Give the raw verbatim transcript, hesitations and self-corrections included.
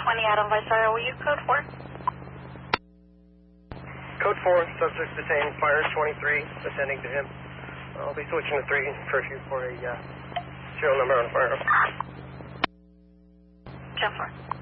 twenty Adam Visario, will you code four? Code four, subject detained, fires twenty-three, attending to him. I'll be switching to three curfew for a uh, serial number on fire. ten four.